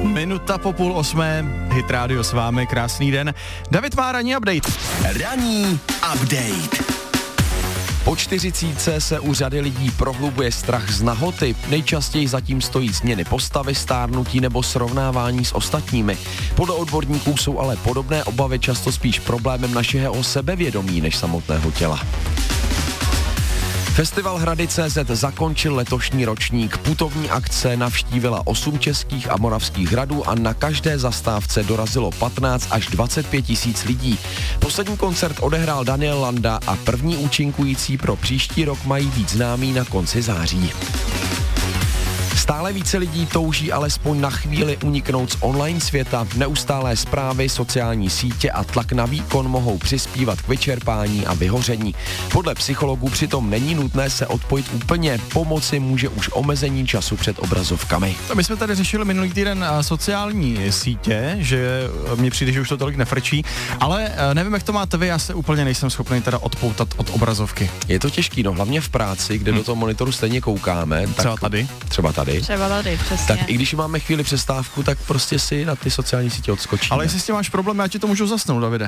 Minuta po 7:30, Hit Radio s vámi, krásný den. David má ranní update. Ranní update. Po 40 se u řady lidí prohlubuje strach z nahoty. Nejčastěji zatím stojí změny postavy, stárnutí nebo srovnávání s ostatními. Podle odborníků jsou ale podobné obavy často spíš problémem našeho sebevědomí než samotného těla. Festival Hrady.cz zakončil letošní ročník. Putovní akce navštívila 8 českých a moravských hradů a na každé zastávce dorazilo 15 až 25 tisíc lidí. Poslední koncert odehrál Daniel Landa a první účinkující pro příští rok mají být známí na konci září. Stále více lidí touží alespoň na chvíli uniknout z online světa. Neustálé zprávy, sociální sítě a tlak na výkon mohou přispívat k vyčerpání a vyhoření. Podle psychologů přitom není nutné se odpojit úplně. Pomoci může už omezení času před obrazovkami. My jsme tady řešili minulý týden sociální sítě, že mně přijde, že už to tolik nefrčí, ale nevím, jak to máte vy, já se úplně nejsem schopný teda odpoutat od obrazovky. Je to těžký, no hlavně v práci, kde do toho monitoru stejně koukáme. Třeba tady, přesně. Tak i když máme chvíli přestávku, tak prostě si na ty sociální sítě odskočíme. Ale jestli s tím máš problém, já ti to můžu zasnout, Davide.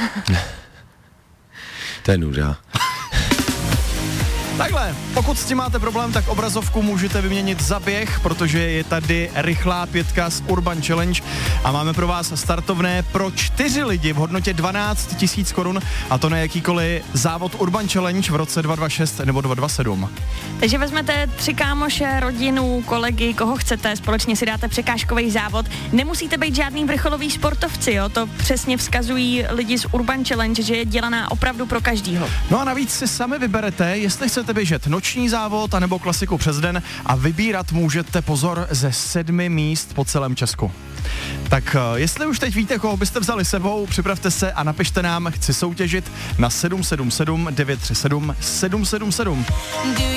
To je nuda. Takhle, pokud s tím máte problém, tak obrazovku můžete vyměnit za běh, protože je tady rychlá 5 z Urban Challenge a máme pro vás startovné pro 4 lidi v hodnotě 12 000 korun a to na jakýkoliv závod Urban Challenge v roce 2026 nebo 2027. Takže vezmete 3 kámoše, rodinu, kolegy, koho chcete, společně si dáte překážkový závod. Nemusíte být žádný vrcholový sportovci, jo? To přesně vzkazují lidi z Urban Challenge, že je dělaná opravdu pro každýho. No a navíc si sami vyberete, jestli chcete běžet noční závod anebo klasiku přes den a vybírat můžete, pozor, ze 7 míst po celém Česku. Tak jestli už teď víte, koho byste vzali sebou, připravte se a napište nám, chci soutěžit na 777 937 777.